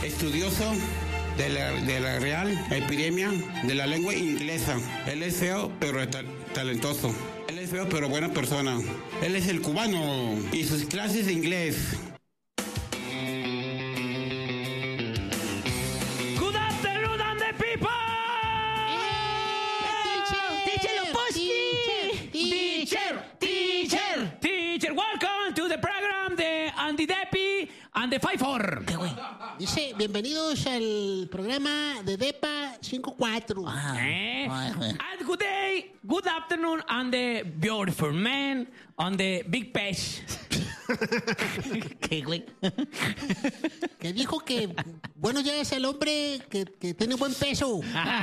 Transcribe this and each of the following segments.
estudioso de la Real Epidemia de la Lengua Inglesa. Él es feo, pero talentoso. Él es feo, pero buena persona. Él es el cubano y sus clases de inglés. Good afternoon, and the people! Teacher, welcome to the program de Andy Depi and the 5-4. ¿Qué güey? Dice, bienvenidos al programa de DEPA 5-4. And good day, good afternoon, and the beautiful man on the big page. ¿Qué güey? Que dijo que bueno ya es el hombre que tiene buen peso.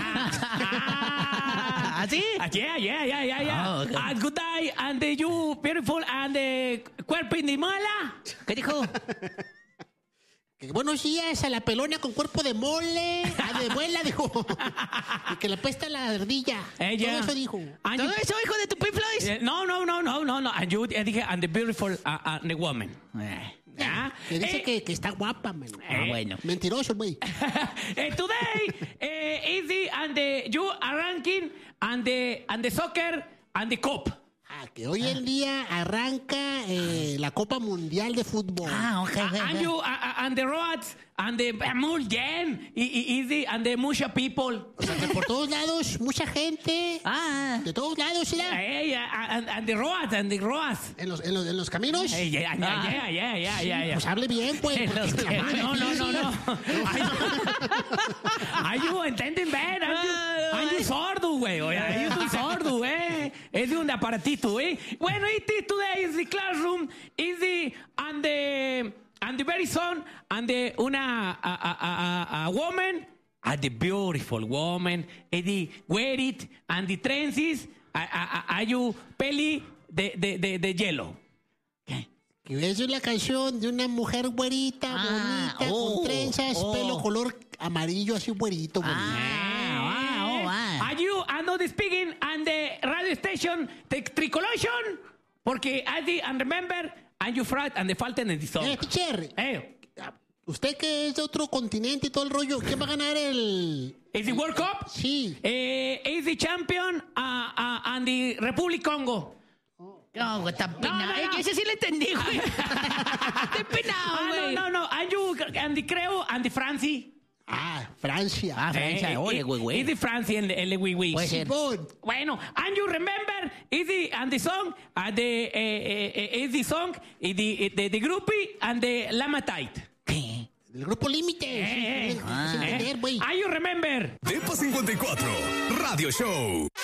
¿Así? Yeah. Oh, okay. And good day, and the you beautiful, and the cuerpo de mala. ¿Qué dijo? Que buenos días a la pelona con cuerpo de mole. De muela, dijo. Y que le apesta la ardilla. Todo eso dijo. And ¿Todo you- eso, hijo de tu Pink Floyd? No. And you dije, and the beautiful, the woman. Que dice que está guapa, man. Bueno. Mentiroso, güey. Today, easy, and the you are ranking, and the soccer, and the cup. Que hoy en día arranca la Copa Mundial de Fútbol. Ok. And you, and the roads, and the mulgen, easy, and the musha people. O sea, que por todos lados, mucha gente. De todos lados, ¿sí? And the roads, En los caminos. Yeah. Pues hable bien, pues. No. Are you entending bad? Are you sordo, güey? Are you sordo, güey? Es de un aparatito, güey. Bueno, today is the classroom, is the and the very son, and the a woman, and the beautiful woman, and the wear it, and the trenches, are you peli de hielo. Que es una canción de una mujer güerita, bonita, con trenzas, pelo color amarillo, así güerito, bonito. Are you and the speaking and the radio station the tricolation? Porque and remember and you fright and the falten and the song. Teacher, usted que es de otro continente y todo el rollo, ¿quién va a ganar el... Is the World Cup? Sí. Is the champion and the Republic Congo. No, güey, está penado. No. Ese sí lo entendí, güey. Está penado, güey. No. And you and the creo and the Francie. Francia. Francia. Oye, güey. Is the Francie and the oui. Puede ser. Bueno, and you remember is the song is the song the groupie and the Lamatite. ¿Qué? El grupo Límite. Sin entender, güey. Are you remember? DEPA 54 Radio Show.